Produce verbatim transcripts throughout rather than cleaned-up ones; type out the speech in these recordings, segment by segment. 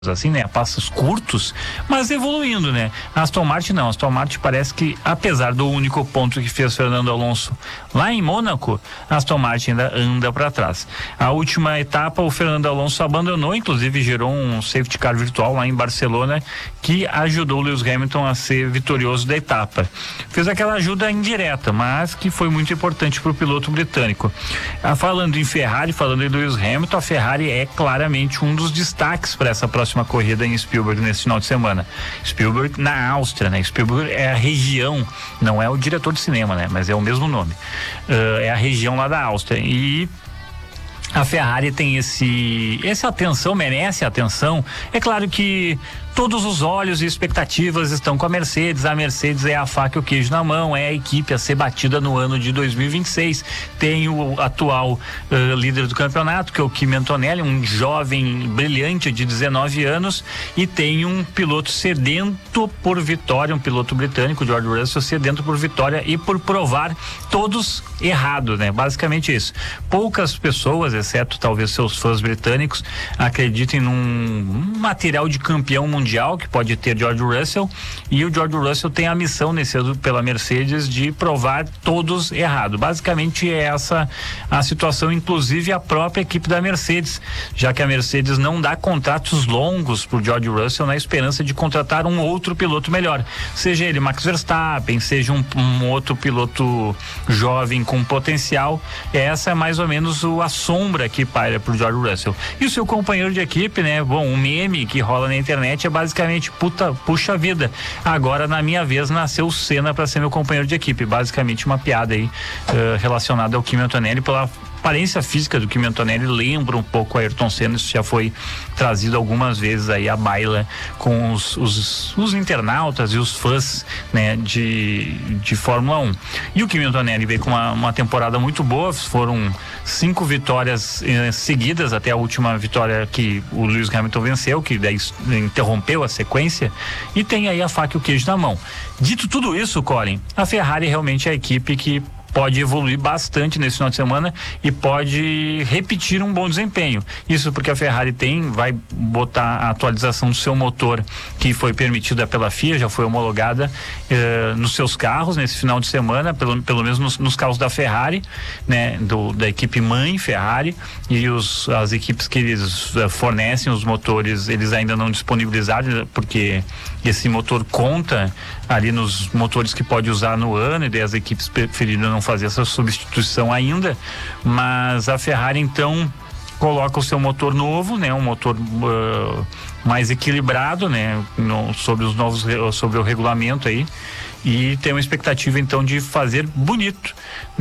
assim, né, passos curtos, mas evoluindo, né? A Aston Martin não, a Aston Martin parece que, apesar do único ponto que fez Fernando Alonso lá em Mônaco, a Aston Martin ainda anda para trás. A última etapa o Fernando Alonso abandonou, inclusive gerou um safety car virtual lá em Barcelona, que ajudou o Lewis Hamilton a ser vitorioso da etapa. Fez aquela ajuda indireta, mas que foi muito importante para o piloto britânico. Ah, falando em Ferrari, falando em Lewis Hamilton, a Ferrari é claramente um dos destaques para essa próxima uma corrida em Spielberg nesse final de semana. Spielberg na Áustria, né? Spielberg é a região, não é o diretor de cinema, né? Mas é o mesmo nome. Uh, é a região lá da Áustria. E a Ferrari tem esse, essa atenção, merece atenção. É claro que todos os olhos e expectativas estão com a Mercedes. A Mercedes é a faca e o queijo na mão, é a equipe a ser batida no ano de dois mil e vinte e seis. Tem o atual uh, líder do campeonato, que é o Kimi Antonelli, um jovem brilhante de dezenove anos, e tem um piloto sedento por vitória, um piloto britânico, George Russell, sedento por vitória e por provar todos errado, né? Basicamente isso. Poucas pessoas, exceto talvez seus fãs britânicos, acreditem num material de campeão mundial mundial que pode ter George Russell, e o George Russell tem a missão nesse ano pela Mercedes de provar todos errado. Basicamente é essa a situação, inclusive a própria equipe da Mercedes, já que a Mercedes não dá contratos longos pro George Russell na esperança de contratar um outro piloto melhor, seja ele Max Verstappen, seja um, um outro piloto jovem com potencial. Essa é mais ou menos o, a sombra que paira pro George Russell. E o seu companheiro de equipe, né? Bom, um meme que rola na internet é basicamente, puta, puxa vida, agora na minha vez nasceu o Senna para ser meu companheiro de equipe. Basicamente uma piada aí uh, relacionada ao Kimi Antonelli. Pela aparência física do Kimi Antonelli lembra um pouco a Ayrton Senna. Isso já foi trazido algumas vezes aí à baila com os, os, os internautas e os fãs, né, de, de Fórmula um. E o Kimi Antonelli veio com uma, uma temporada muito boa, foram cinco vitórias eh, seguidas até a última vitória que o Lewis Hamilton venceu, que daí interrompeu a sequência, e tem aí a faca e o queijo na mão. Dito tudo isso, Colin, a Ferrari realmente é a equipe que pode evoluir bastante nesse final de semana e pode repetir um bom desempenho. Isso porque a Ferrari tem, vai botar a atualização do seu motor, que foi permitida pela F I A, já foi homologada eh, nos seus carros nesse final de semana, pelo, pelo menos nos, nos carros da Ferrari, né, do, da equipe mãe Ferrari, e os, as equipes que eles uh, fornecem os motores, eles ainda não disponibilizaram, porque esse motor conta ali nos motores que pode usar no ano, e daí as equipes preferiram não fazer essa substituição ainda, mas a Ferrari então coloca o seu motor novo, né, um motor uh, mais equilibrado, né, no, sobre os novos, sobre o regulamento aí, e tem uma expectativa então de fazer bonito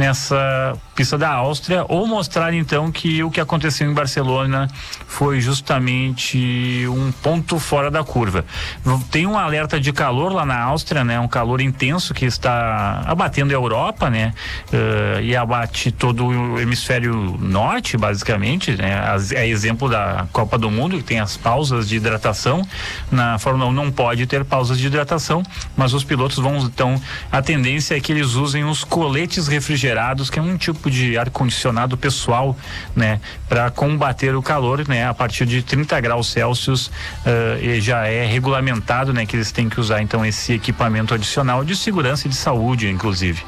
nessa pista da Áustria, ou mostrar então que o que aconteceu em Barcelona foi justamente um ponto fora da curva. Tem um alerta de calor lá na Áustria, né? Um calor intenso que está abatendo a Europa, né? Uh, e abate todo o hemisfério norte, basicamente, né? As, é exemplo da Copa do Mundo, que tem as pausas de hidratação. Na Fórmula um não pode ter pausas de hidratação, mas os pilotos vão, então, a tendência é que eles usem os coletes refrigerados, que é um tipo de ar-condicionado pessoal, né, para combater o calor, né, a partir de trinta graus Celsius, uh, e já é regulamentado, né, que eles têm que usar então esse equipamento adicional de segurança e de saúde, inclusive.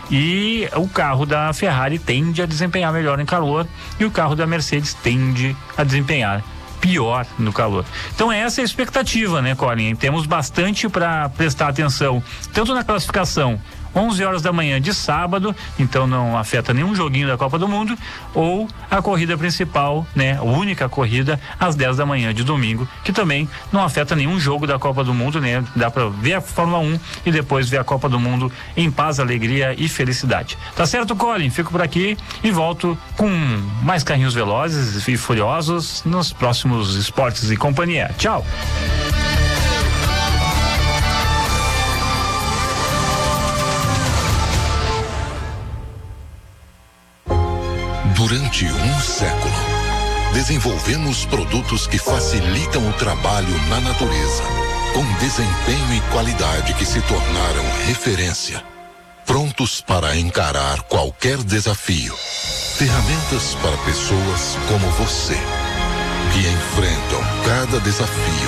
E o carro da Ferrari tende a desempenhar melhor em calor, e o carro da Mercedes tende a desempenhar pior no calor. Então essa é a expectativa, né, Colin? Temos bastante para prestar atenção, tanto na classificação, onze horas da manhã de sábado, então não afeta nenhum joguinho da Copa do Mundo, ou a corrida principal, né, a única corrida às dez da manhã de domingo, que também não afeta nenhum jogo da Copa do Mundo, né? Dá para ver a Fórmula um e depois ver a Copa do Mundo em paz, alegria e felicidade. Tá certo, Colin? Fico por aqui e volto com mais carrinhos velozes e furiosos nos próximos Esportes e Companhia. Tchau! Durante um século, desenvolvemos produtos que facilitam o trabalho na natureza, com desempenho e qualidade que se tornaram referência, prontos para encarar qualquer desafio. Ferramentas para pessoas como você. que enfrentam cada desafio